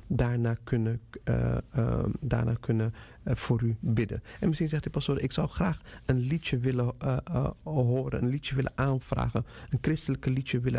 daarna kunnen voor u bidden. En misschien zegt de pastoor, ik zou graag een liedje willen horen, een liedje willen aanvragen, een christelijke liedje willen